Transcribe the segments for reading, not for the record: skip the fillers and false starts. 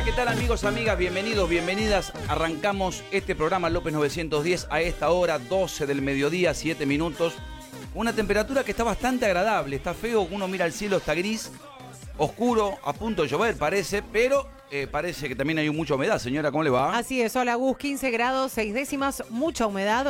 ¿qué tal amigos, amigas? Bienvenidos, bienvenidas. Arrancamos este programa López 910 a esta hora, 12 del mediodía, 7 minutos. Una temperatura que está bastante agradable, está feo, uno mira el cielo, está gris, oscuro, a punto de llover parece, pero parece que también hay mucha humedad. Señora, ¿cómo le va? Así es, hola Gus, 15 grados, 6 décimas, mucha humedad,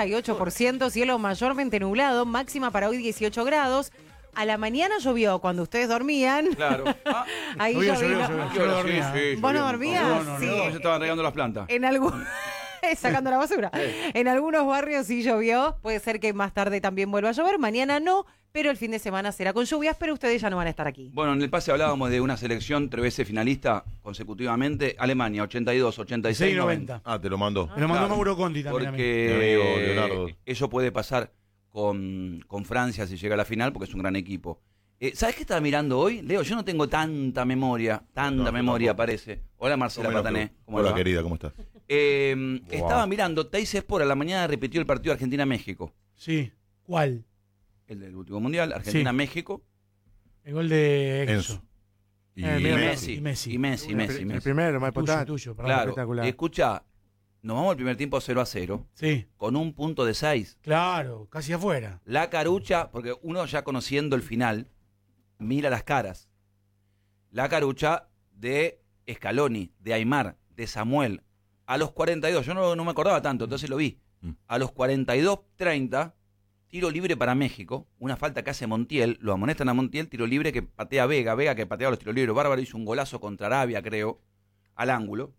88%, cielo mayormente nublado, máxima para hoy 18 grados. A la mañana llovió cuando ustedes dormían. Claro. Ah, Ahí llovió. yo dormía. ¿Vos no llovió. dormías? No, Sí. se estaban regando las plantas. En algún... sacando la basura. En algunos barrios sí llovió. Puede ser que más tarde también vuelva a llover. Mañana no, pero el fin de semana será con lluvias, pero ustedes ya no van a estar aquí. Bueno, en el pase hablábamos de una selección 3 veces finalista consecutivamente. Alemania, 82, 86, 90. Ah, te lo mandó. Ah, Me lo mandó Claro. Mauro Conti también. Porque Mi amigo Leonardo. eso puede pasar con Francia si llega a la final, porque es un gran equipo. ¿Sabes qué estaba mirando hoy? Leo, yo no tengo tanta memoria, tampoco. parece. Hola Marcela Patané. ¿Cómo le Hola va? querida, ¿cómo estás? Estaba mirando, Teis Sport a la mañana repitió el partido Argentina-México. Sí. ¿Cuál? El del último mundial, Argentina-México. El gol de Enzo. Exo. Y mira, Messi. y Messi. Y Messi. El primero, más Tuyo, importante. tuyo, perdón. Claro, espectacular. escucha, nos vamos al primer tiempo 0-0, Sí, con un punto de 6. claro, casi afuera. La carucha, porque uno ya conociendo el final, mira las caras. La carucha de Scaloni, de Aimar, de Samuel. A los 42, yo no me acordaba tanto, entonces lo vi. A los 42-30, tiro libre para México. Una falta que hace Montiel, lo amonestan a Montiel, tiro libre que patea Vega. Vega que pateaba los tiros libres. Bárbaro hizo un golazo contra Arabia, creo, al ángulo.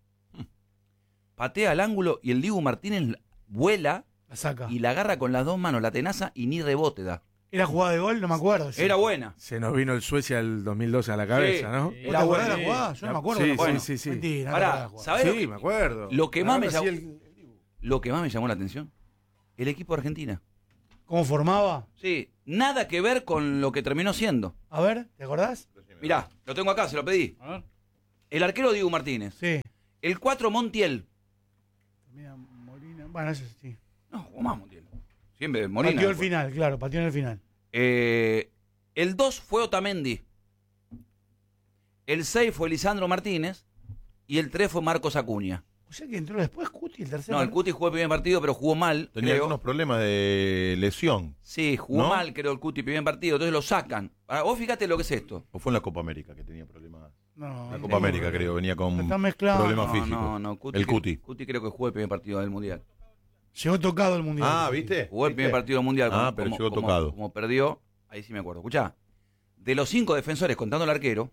Patea al ángulo y el Dibu Martínez vuela La saca. y la agarra con las dos manos, la tenaza y ni rebote da. ¿Era jugada de gol? No me acuerdo. Sí. Era buena. Se nos vino el Suecia del 2012 a la cabeza, Sí. ¿no? ¿Vos Era te acordás de buena. la jugada? Yo no me acuerdo. Sí, de la jugada. sí, sí. Mentira, no Pará, te acordás de la jugada. ¿sabés Sí, me acuerdo. Lo que más me Agarra así llamó- lo que más me llamó la atención? El equipo de Argentina. ¿Cómo formaba? Sí, nada que ver con lo que terminó siendo. A ver, ¿te acordás? Mirá, lo tengo acá, se lo pedí. A ver. El arquero Diego Martínez. Sí. El 4 Montiel. Mira, Molina. Bueno, eso sí. No, jugó más Montiel. Siempre Molina. Pateó el final, claro, pateó en el final. El 2 fue Otamendi. El 6 fue Lisandro Martínez. Y el 3 fue Marcos Acuña. O sea que entró después Cuti, el tercero. No, el Cuti jugó el primer partido, pero jugó mal. Tenía creo. algunos problemas de lesión. Sí, jugó ¿No? mal, creo, el Cuti el primer partido. Entonces lo sacan. Ahora, vos fíjate lo que es esto. ¿O fue en la Copa América que tenía problemas? No, La no, Copa América, creo, venía con Está mezclado. problemas No, físicos. no, El Cuti. Cuti creo que jugó el primer partido del Mundial. Llegó tocado el mundial. Ah, ¿viste? Jugó el primer ¿Viste? partido del Mundial. Ah, pero llegó tocado. Como perdió, ahí sí me acuerdo. Escuchá, de los 5 defensores, contando el arquero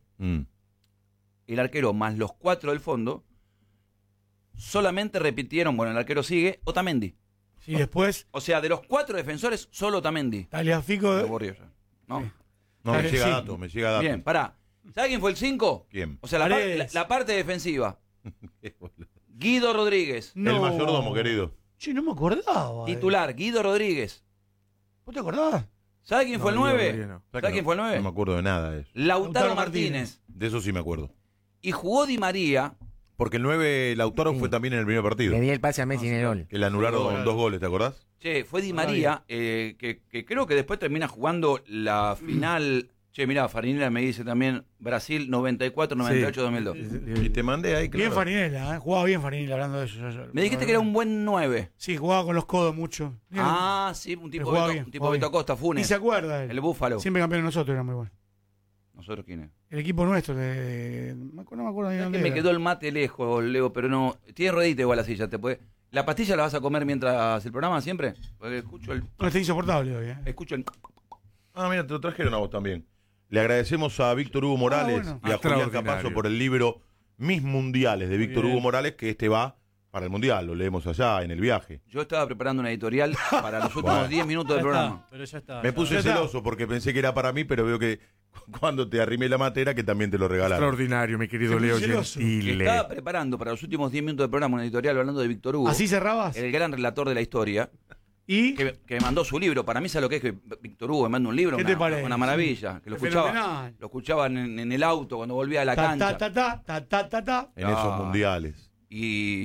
más los 4 del fondo, solamente repitieron, bueno, el arquero sigue, Otamendi. Sí, después, O sea, de los 4 defensores, solo Otamendi. Taliafico. Me aburrió ya. ¿No? Sí. No, me Dale, llega sí. datos, me llega datos. Bien, pará. ¿Sabe quién fue el 5? ¿Quién? O sea, Paredes. la parte defensiva. Guido Rodríguez. No. El mayordomo, querido. Che, no me acordaba. Titular, Guido Rodríguez. ¿Vos te acordás? ¿Sabe quién fue el No, Guido 9? Rodríguez no. ¿Sabe quién fue el 9? No me acuerdo de nada de eso. Lautaro Lautaro Martínez. De eso sí me acuerdo. Y jugó Di María. Porque el 9, Lautaro, fue también en el primer partido. Le di el pase a Messi en el gol. Que le anularon 2 goles, ¿te acordás? Che, fue Di María, que creo que después termina jugando la final. Che, mirá, Farinella me dice también Brasil 94, 98, 2002. Y te mandé ahí, claro. Bien Farinella, ¿eh? Jugaba bien Farinella hablando de eso. Me dijiste que era un buen 9. Sí, jugaba con los codos mucho. Bien. Ah, sí, un tipo Jugaba Beto, bien, un tipo jugaba Beto bien. Acosta, Ni Funes. se acuerda él. El Búfalo. Siempre campeón de nosotros, era muy bueno. ¿Nosotros quién es? El equipo nuestro, no me acuerdo ni Es dónde que me era. quedó el mate lejos, Leo, pero no. Tiene ruedita igual la silla, te puede. ¿La pastilla la vas a comer mientras el programa siempre? Porque escucho el. No, está insoportable hoy, ¿eh? Escucho el. Ah, mira, te lo trajeron a vos también. Le agradecemos a Víctor Hugo Morales bueno. y a Julián Extraordinario. Capazo por el libro Mis Mundiales de Víctor bien. Hugo Morales, que va para el Mundial, lo leemos allá en el viaje. Yo estaba preparando una editorial para los últimos Bueno. 10 minutos del programa. Pero ya está. Me puse ya está. celoso porque pensé que era para mí, pero veo que cuando te arrimé la matera que también te lo regalaron. Extraordinario, mi querido Qué Leo celoso. Que Gentile. estaba preparando para los últimos 10 minutos del programa una editorial hablando de Víctor Hugo, ¿Así cerrabas? el gran relator de la historia, ¿Y? que me mandó su libro. Para mí, ¿sabes lo que es que Víctor Hugo me manda un libro? ¿Qué una, te parece? una maravilla. Que lo Es escuchaba, fenomenal. lo escuchaba en el auto cuando volvía a la Ta, cancha. ta, ta, ta, ta, ta, ta. En esos mundiales. Y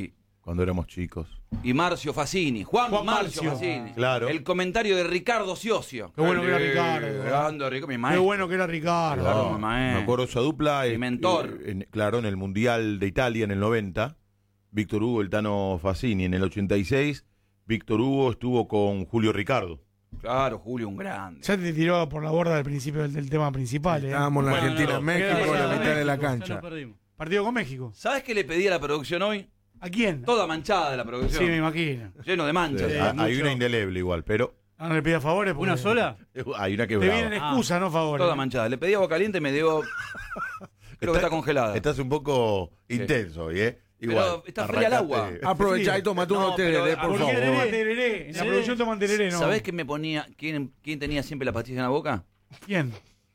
Cuando éramos chicos. Y Marcio Facini, Juan Marcio Marcio. Facini. Claro. El comentario de Ricardo Ciocio. Qué bueno que era Ricardo. Grande, Rico, mi Qué maestro. bueno que era Ricardo. Claro, Me maestro. acuerdo esa dupla. Mi mentor. Claro, en el Mundial de Italia en el 90, Víctor Hugo, el Tano Facini. En el 86, Víctor Hugo estuvo con Julio Ricardo. Claro, Julio, un grande. Ya te tiró por la borda del principio del tema principal. Estábamos en la Bueno, Argentina, no. en México, Queda en la cosa mitad de la Ya cancha. lo perdimos. Partido con México. ¿Sabes qué le pedí a la producción hoy? ¿A quién? Toda manchada de la Sí, producción. me imagino. Lleno de manchas. Hay mucho. una indeleble igual, pero No le pida favores. porque ¿Una sola? hay una que Te brava. vienen excusas, no favores. Toda manchada. Le pedí agua caliente y me dio. Creo que está congelada. Estás un poco intenso hoy, ¿eh? Igual. Pero está fría el agua. Aprovechá y tómate No, unos pero- tereré, por ¿Por favor. qué tenés tereré? En la Sí. producción toman tereré, ¿no? ¿Sabés qué me ponía? ¿Quién tenía siempre la pastilla en la boca? ¿Quién?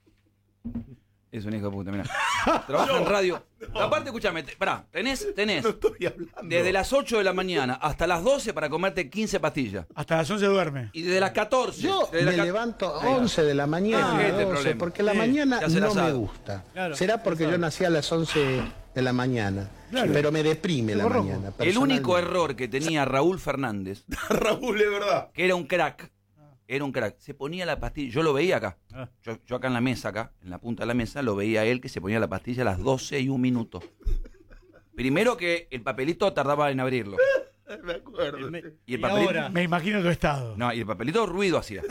Es un hijo de puta, mirá. Trabaja en radio. Aparte, escúchame, pará, tenés No estoy hablando. desde las 8 de la mañana hasta las 12 para comerte 15 pastillas. Hasta las 11 duerme. Y desde las 14. Yo desde me las levanto a Ahí va. 11 de la mañana, Ah, este es el 12, problema. porque la Sí, mañana ya se la no me sabe. gusta. Claro, Será porque yo nací a las 11 de la mañana, Claro. pero me deprime la Rojo. mañana. El único personalmente. error que tenía Raúl Fernández, Raúl, es verdad. que era un crack, se ponía la pastilla, yo lo veía acá, Ah. yo acá en la mesa, acá, en la punta de la mesa, lo veía a él que se ponía la pastilla a las 12 y 1 minuto. Primero que el papelito tardaba en abrirlo. Me acuerdo. Y el Y papelito, ahora. Me imagino tu estado. no, y el papelito ruido hacía.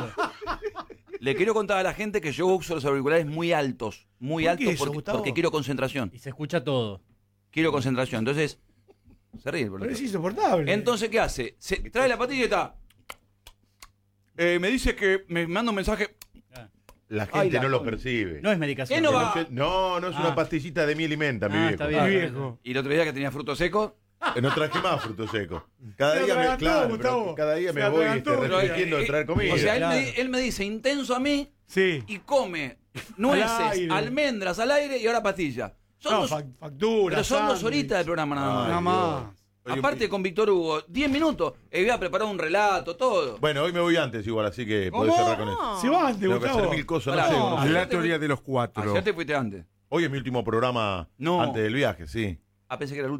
Le quiero contar a la gente que yo uso los auriculares muy altos, muy ¿Por qué altos eso, porque, Gustavo? porque quiero concentración. Y se escucha todo. Quiero concentración. Entonces, se ríe el Pero boludo. es insoportable. Entonces, ¿qué hace? Se trae la pastilla y está. Me dice que me manda un mensaje. La Ay, gente la no lo con- percibe. No es medicación. ¿Qué no va? No, no es una Ah. pastillita de miel y menta, mi Ah, viejo. está Mi bien. viejo. Y el otro día que tenía frutos secos. No traje más frutos secos. Cada Se día me, atragantó, claro, Gustavo. pero cada día Se me voy atragantó. restringiendo de traer comida. O sea, Claro. él me dice intenso a mí Sí. y come nueces, aire. almendras al aire y ahora pastilla. Son No, dos, factura. pero son 2 sándwich. horitas de programa nada más. Ay, Nada más. Dios. Oye, Aparte con Víctor Hugo, 10 minutos, había preparado un relato, todo. Bueno, hoy me voy antes igual, así que podés ¿Cómo? cerrar con eso. Se va antes, Tengo que hacer Gustavo. 1000 cosas, Pará, no sé. no. no sé. La teoría de los cuatro. Ayer te fuiste antes. Hoy es mi último programa No. antes del viaje, sí. Ah, pensé que era el último.